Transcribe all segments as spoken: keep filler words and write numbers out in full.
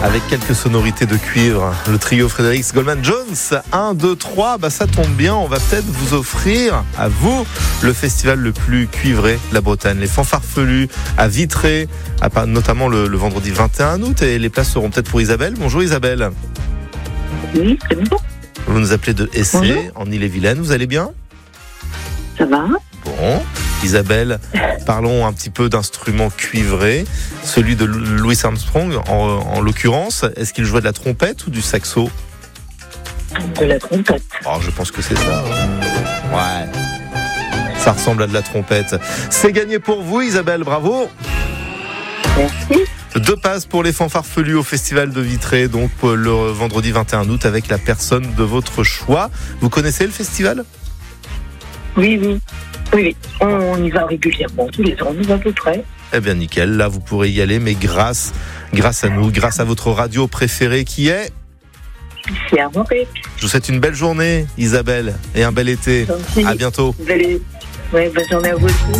avec quelques sonorités de cuivre. Le trio Frédéric Goldman Jones, un, deux, trois, bah ça tombe bien, on va peut-être vous offrir, à vous, le festival le plus cuivré de la Bretagne. Les Fanfarfelus à Vitré, à, notamment le, le vendredi vingt et un août, et les places seront peut-être pour Isabelle. Bonjour Isabelle. Oui, c'est bon. Vous nous appelez de Essé, Bonjour. en Ille-et-Vilaine, vous allez bien ? Ça va ? Bon, Isabelle, parlons un petit peu d'instruments cuivrés. Celui de Louis Armstrong, en, en l'occurrence, est-ce qu'il jouait de la trompette ou du saxo ? De la trompette. Oh, je pense que c'est ça. Hein. Ouais. Ça ressemble à de la trompette. C'est gagné pour vous, Isabelle, bravo. Merci. Deux passes pour les Fanfarfelus au Festival de Vitré, donc le vendredi vingt et un août, avec la personne de votre choix. Vous connaissez le festival ? Oui, oui. Oui, oui. On y va régulièrement, tous les ans, nous à peu près. Eh bien, nickel. Là, vous pourrez y aller, mais grâce, grâce à nous, grâce à votre radio préférée qui est... C'est à Morée. Je vous souhaite une belle journée, Isabelle, et un bel été. Gentil. À bientôt. Belle... Ouais, bonne journée à vous aussi.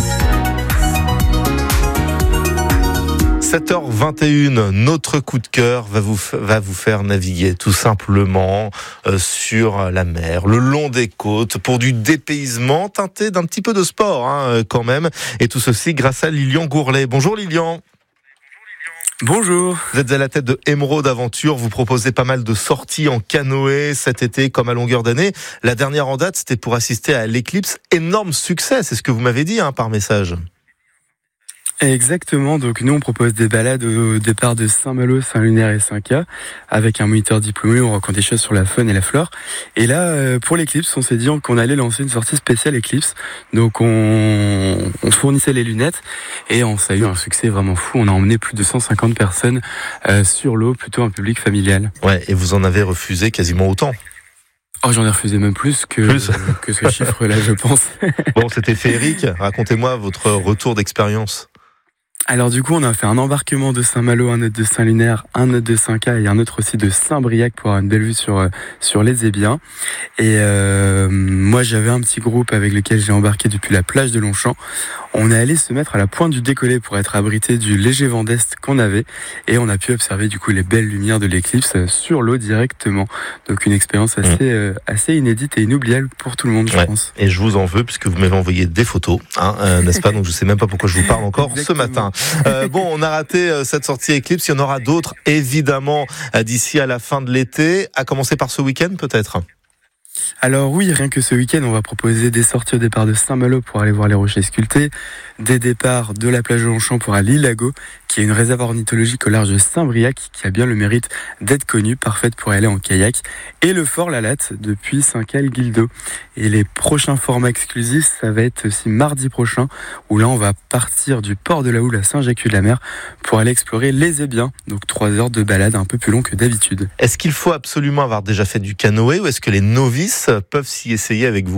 sept heures vingt et une, notre coup de cœur va vous, va vous faire naviguer tout simplement euh, sur la mer, le long des côtes, pour du dépaysement teinté d'un petit peu de sport hein, quand même. Et tout ceci grâce à Lilian Gourlet. Bonjour Lilian. Bonjour. Vous êtes à la tête de Émeraude Aventure, vous proposez pas mal de sorties en canoë cet été comme à longueur d'année. La dernière en date, c'était pour assister à l'éclipse. Énorme succès, c'est ce que vous m'avez dit hein, par message. Exactement, donc nous on propose des balades au départ de Saint-Malo, Saint-Lunaire et Saint-Ca avec un moniteur diplômé, on raconte des choses sur la faune et la flore. Et là, pour l'éclipse, on s'est dit qu'on allait lancer une sortie spéciale éclipse. Donc on, on fournissait les lunettes et on ça a eu un succès vraiment fou. On a emmené plus de cent cinquante personnes euh, sur l'eau, plutôt un public familial. Ouais, et vous en avez refusé quasiment autant. Oh, j'en ai refusé même plus que, plus. que ce chiffre-là, je pense. Bon, c'était féerique. Racontez-moi votre retour d'expérience. Alors du coup, on a fait un embarquement de Saint-Malo, un autre de Saint-Lunaire, un autre de Saint-Ca et un autre aussi de Saint-Briac pour avoir une belle vue sur sur les Ébiens. Et euh, moi, j'avais un petit groupe avec lequel j'ai embarqué depuis la plage de Longchamp. On est allé se mettre à la pointe du décollé pour être abrité du léger vent d'est qu'on avait et on a pu observer du coup les belles lumières de l'éclipse sur l'eau directement. Donc une expérience assez mmh. euh, assez inédite et inoubliable pour tout le monde, je ouais. pense. Et je vous en veux puisque vous m'avez envoyé des photos, hein, euh, n'est-ce pas ? Donc je sais même pas pourquoi je vous parle encore ce matin. Euh, bon, on a raté euh, cette sortie éclipse. Il y en aura d'autres, évidemment, euh, d'ici à la fin de l'été. À commencer par ce week-end, peut-être ? Alors oui, rien que ce week-end, on va proposer des sorties au départ de Saint-Malo pour aller voir les rochers sculptés, des départs de la plage de Longchamp pour aller à l'Ilago, qui est une réserve ornithologique au large de Saint-Briac, qui a bien le mérite d'être connue, parfaite pour aller en kayak, et le Fort Lalatte depuis Saint-Cal-Guildo. Et les prochains formats exclusifs, ça va être aussi mardi prochain, où là on va partir du port de la Houle à Saint-Jacques-de-la-Mer pour aller explorer les Ébiens, donc trois heures de balade un peu plus long que d'habitude. Est-ce qu'il faut absolument avoir déjà fait du canoë ou est-ce que les novices peuvent s'y essayer avec vous ?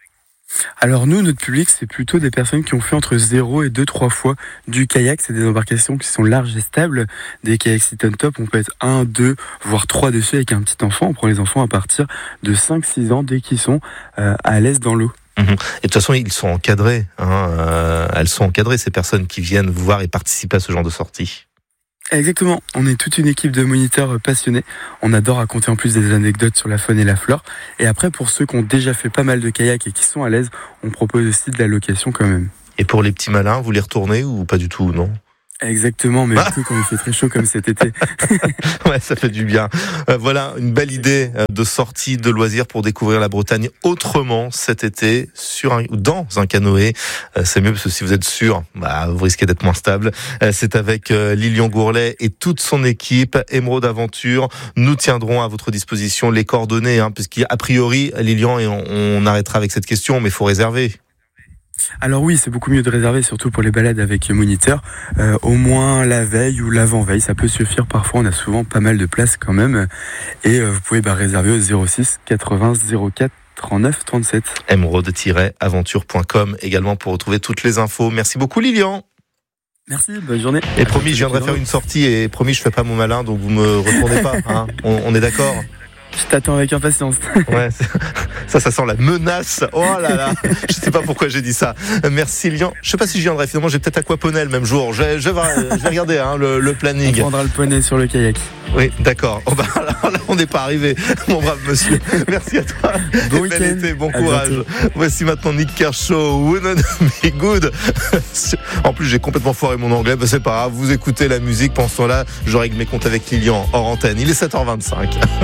Alors nous, notre public, c'est plutôt des personnes qui ont fait entre zéro et deux trois fois du kayak. C'est des embarcations qui sont larges et stables. Des kayaks sit on top, on peut être un, deux, voire trois dessus avec un petit enfant. On prend les enfants à partir de cinq six ans dès qu'ils sont euh, à l'aise dans l'eau. Mmh. Et de toute façon, ils sont encadrés. Hein. Euh, elles sont encadrées, ces personnes qui viennent vous voir et participer à ce genre de sortie. Exactement, on est toute une équipe de moniteurs passionnés. On adore raconter en plus des anecdotes sur la faune et la flore. Et après, pour ceux qui ont déjà fait pas mal de kayak et qui sont à l'aise, on propose aussi de la location quand même. Et pour les petits malins, vous les retournez ou pas du tout, non ? Exactement, mais ah que quand il fait très chaud comme cet été. Ouais, ça fait du bien. Euh, voilà, une belle idée de sortie de loisirs pour découvrir la Bretagne autrement cet été, sur un, dans un canoë. Euh, c'est mieux parce que si vous êtes sûr, bah, vous risquez d'être moins stable. Euh, c'est avec euh, Lilian Gourlet et toute son équipe, Émeraude Aventure. Nous tiendrons à votre disposition les coordonnées, hein, puisqu'a priori, Lilian, et on, on arrêtera avec cette question, mais il faut réserver. Alors oui, c'est beaucoup mieux de réserver, surtout pour les balades avec moniteur, euh, au moins la veille ou l'avant-veille, ça peut suffire parfois, on a souvent pas mal de places quand même, et euh, vous pouvez bah, réserver au zéro six quatre-vingts zéro quatre trente-neuf trente-sept. émeraude tiret aventure point com également pour retrouver toutes les infos. Merci beaucoup Lilian. Merci, bonne journée. Et promis, je viendrai faire une sortie et promis, je fais pas mon malin, donc vous me retournez pas, hein. on, on est d'accord ? Je t'attends avec impatience. Ouais, ça, ça sent la menace. Oh là là, je sais pas pourquoi j'ai dit ça. Merci Lilian. Je sais pas si j'y viendrai. Finalement, j'ai peut-être aquaponey le même jour. Je, je, vais, je vais regarder hein, le, le planning. On prendra le poney sur le kayak. Oui, d'accord. Oh bah, là, là, on n'est pas arrivé, mon brave monsieur. Merci à toi. Bon week-end. Bel été, bon courage. Voici maintenant Nick Kershaw, Wouldn't Be Good. En plus, j'ai complètement foiré mon anglais. Bah, c'est pas grave. Vous écoutez la musique. Pendant ce temps-là, je règle mes comptes avec Lilian hors antenne. Il est sept heures vingt-cinq.